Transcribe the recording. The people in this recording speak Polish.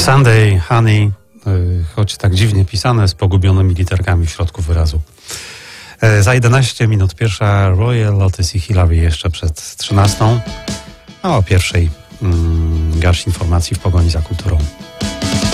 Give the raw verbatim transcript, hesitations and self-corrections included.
Sunday, Honey, choć tak dziwnie pisane, z pogubionymi literkami w środku wyrazu. Za jedenaście minut pierwsza Royal Lotus i Hillary jeszcze przed trzynastą, a o pierwszej mm, garść informacji w pogoni za kulturą.